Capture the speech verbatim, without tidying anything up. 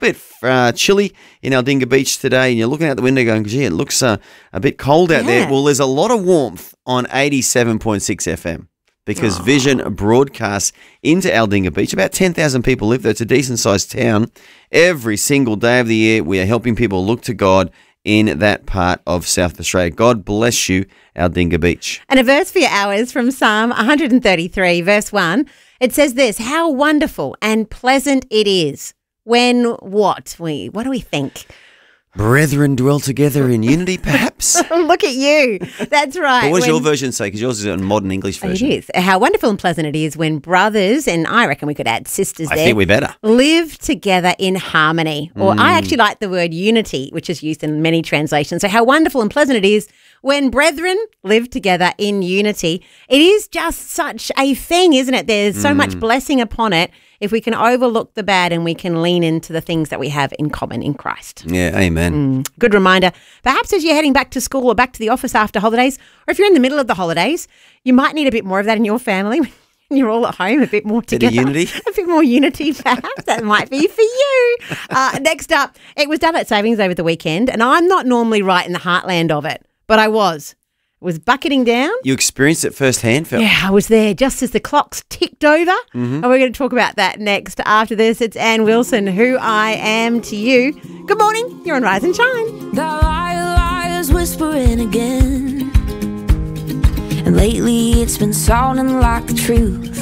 bit uh, chilly in Aldinga Beach today, and you're looking out the window going, gee, it looks uh, a bit cold out Yeah. there. Well, there's a lot of warmth on eighty-seven point six F M because Aww. Vision broadcasts into Aldinga Beach. About ten thousand people live there. It's a decent-sized town. Every single day of the year, we are helping people look to God in that part of South Australia. God bless you, Aldinga Beach. And a verse for your hours from Psalm one thirty-three, verse one. It says this, how wonderful and pleasant it is when what? We What do we think? Brethren dwell together in unity, perhaps? Look at you. That's right. What does When- your version say? Because yours is a modern English version. It is. How wonderful and pleasant it is when brothers, and I reckon we could add sisters I there, think we better. live together in harmony. Or I actually like the word unity, which is used in many translations. So how wonderful and pleasant it is when brethren live together in unity. It is just such a thing, isn't it? There's so much blessing upon it if we can overlook the bad and we can lean into the things that we have in common in Christ. Yeah, amen. Good reminder. Perhaps as you're heading back to school or back to the office after holidays, or if you're in the middle of the holidays, you might need a bit more of that in your family. When you're all at home, a bit more Bit together. of unity. A bit more unity, perhaps. That might be for you. Uh, next up, it was done at Savings over the weekend, and I'm not normally right in the heartland of it, but I was. It was bucketing down. You experienced it firsthand, Phil. Yeah, I was there just as the clocks ticked over. And we're going to talk about that next. After this, it's Ann Wilson, Who I Am to You. Good morning. You're on Rise and Shine. The liar, liar's whispering again. And lately it's been sounding like the truth.